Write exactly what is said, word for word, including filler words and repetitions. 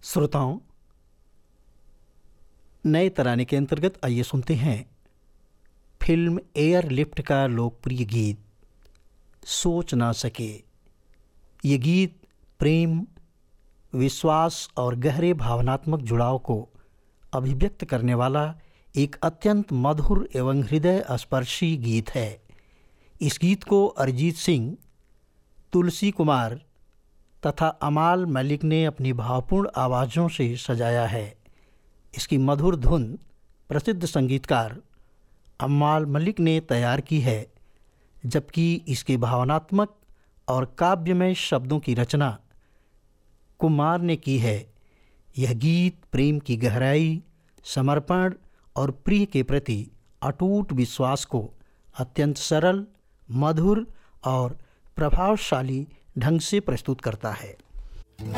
श्रोताओं, नए तराने के अंतर्गत आइए सुनते हैं फिल्म एयरलिफ्ट का लोकप्रिय गीत सोच ना सके। ये गीत प्रेम, विश्वास और गहरे भावनात्मक जुड़ाव को अभिव्यक्त करने वाला एक अत्यंत मधुर एवं हृदय स्पर्शी गीत है। इस गीत को अरिजीत सिंह, तुलसी कुमार तथा अमाल मलिक ने अपनी भावपूर्ण आवाज़ों से सजाया है। इसकी मधुर धुन प्रसिद्ध संगीतकार अमाल मलिक ने तैयार की है, जबकि इसके भावनात्मक और काव्यमय शब्दों की रचना कुमार ने की है। यह गीत प्रेम की गहराई, समर्पण और प्रिय के प्रति अटूट विश्वास को अत्यंत सरल, मधुर और प्रभावशाली ढंग से प्रस्तुत करता है।